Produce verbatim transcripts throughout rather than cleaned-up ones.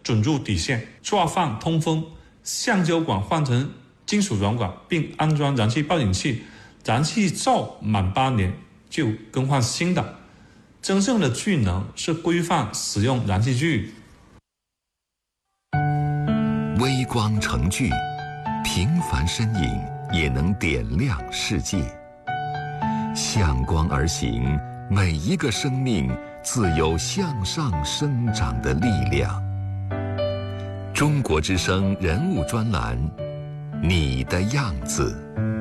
准入底线，抓放通风，橡胶管换成金属软管，并安装燃气报警器，燃气罩满八年就更换新的。真正的聚能是规范使用燃气具。 微光成炬，平凡身影也能点亮世界。向光而行，每一个生命自有向上生长的力量。中国之声人物专栏，你的样子。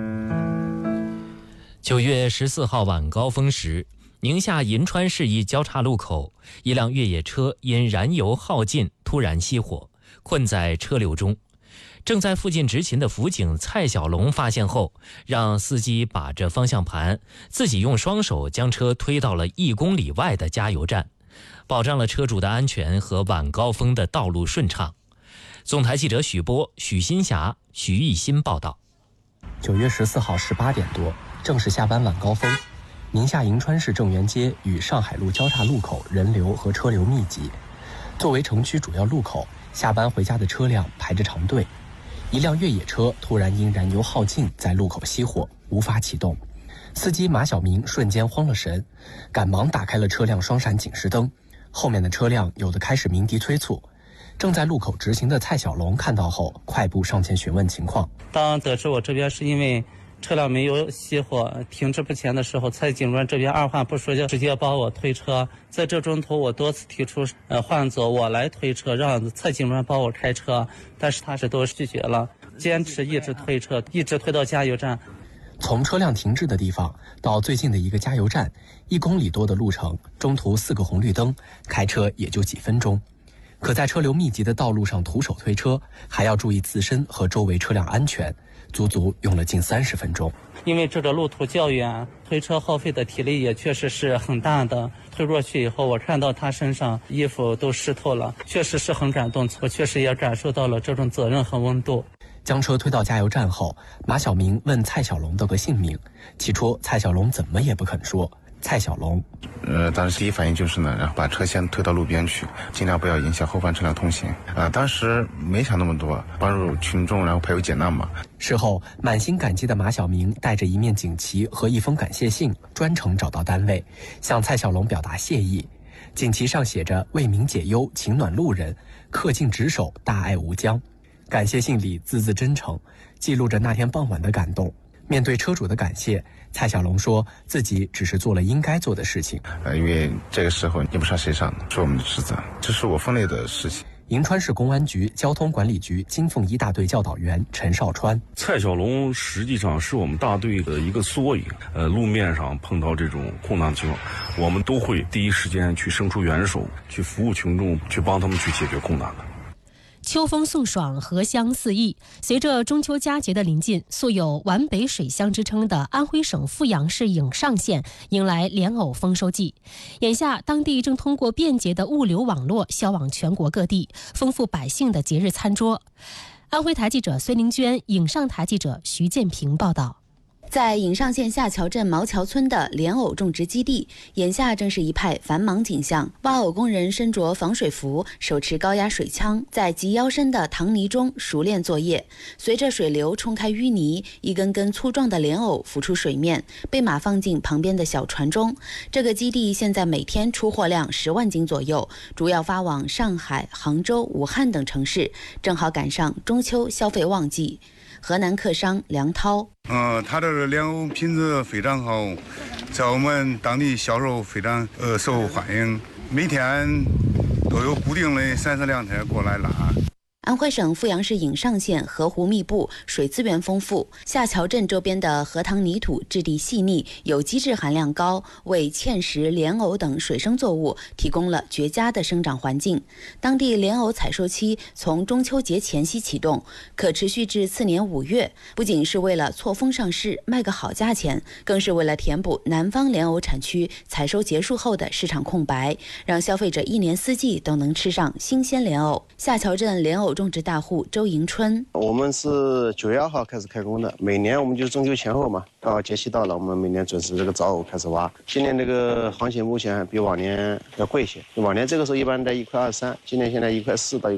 九月十四号晚高峰时，宁夏银川市一交叉路口，一辆越野车因燃油耗尽突然熄火，困在车流中。正在附近执勤的辅警蔡小龙发现后，让司机把着方向盘，自己用双手将车推到了一公里外的加油站，保障了车主的安全和晚高峰的道路顺畅。总台记者许波、许新霞、徐艺新报道。 九月十四号十八点多，正是下班晚高峰，宁夏银川市正源街与上海路交叉路口人流和车流密集。作为城区主要路口，下班回家的车辆排着长队。一辆越野车突然因燃油耗尽在路口熄火，无法启动。司机马小明瞬间慌了神，赶忙打开了车辆双闪警示灯。后面的车辆有的开始鸣笛催促。正在路口执行的蔡小龙看到后，快步上前询问情况。 当得知我这边是因为车辆没有熄火停滞不前的时候，蔡警官这边二话不说就直接帮我推车。在这中途我多次提出呃换走我来推车，让蔡警官帮我开车，但是他是都拒绝了，坚持一直推车，一直推到加油站。 从车辆停滞的地方到最近的一个加油站，一公里多的路程，中途四个红绿灯，开车也就几分钟。可在车流密集的道路上徒手推车，还要注意自身和周围车辆安全，足足用了近三十分钟。 因为这个路途较远，推车耗费的体力也确实是很大的。推过去以后，我看到他身上衣服都湿透了，确实是很感动，我确实也感受到了这种责任和温度。 将车推到加油站后，马小明问蔡小龙的个姓名，起初蔡小龙怎么也不肯说。蔡小龙， 呃，当时第一反应就是呢，然后把车先推到路边去，尽量不要影响后方车辆通行。啊、呃，当时没想那么多，帮助群众，然后排忧解难嘛。 事后，满心感激的马小明带着一面锦旗和一封感谢信，专程找到单位，向蔡小龙表达谢意。锦旗上写着“为民解忧，情暖路人，恪尽职守，大爱无疆”。感谢信里字字真诚，记录着那天傍晚的感动。面对车主的感谢，蔡小龙说自己只是做了应该做的事情。 呃，因为这个时候也不知道谁上，是我们的职责，这是我分内的事情。 银川市公安局交通管理局金凤一大队教导员陈少川， 蔡小龙实际上是我们大队的一个缩影。呃，路面上碰到这种困难情况，我们都会第一时间去伸出援手，去服务群众，去帮他们去解决困难的。 秋风送爽，荷香四溢。随着中秋佳节的临近，素有皖北水乡之称的安徽省阜阳市颍上县迎来莲藕丰收季。眼下，当地正通过便捷的物流网络销往全国各地，丰富百姓的节日餐桌。安徽台记者孙玲娟，颍上台记者徐建平报道。 在颍上县下桥镇毛桥村的莲藕种植基地，眼下正是一派繁忙景象。挖藕工人身着防水服，手持高压水枪，在及腰深的塘泥中熟练作业。随着水流冲开淤泥，一根根粗壮的莲藕浮出水面，被马放进旁边的小船中。这个基地现在每天出货量十万斤左右，主要发往上海、杭州、武汉等城市，正好赶上中秋消费旺季。河南客商梁涛， 呃，它的莲藕品质非常好，在我们当地销售非常呃受欢迎，每天都有固定的三四辆车过来拉。 安徽省阜阳市颍上县河湖密布，水资源丰富。下桥镇周边的荷塘泥土质地细腻，有机质含量高，为芡实、莲藕等水生作物提供了绝佳的生长环境。当地莲藕采收期从中秋节前夕启动，可持续至次年五月。不仅是为了错峰上市卖个好价钱，更是为了填补南方莲藕产区采收结束后的市场空白，让消费者一年四季都能吃上新鲜莲藕。下桥镇莲藕种植大户周迎春， 我们是九月二号开始开工的，每年我们就中秋前后嘛，刚好节气到了，我们每年准时这个早藕开始挖。今年这个行情目前比往年要贵些，往年这个时候一般在一块二三，今年现在一块四到一。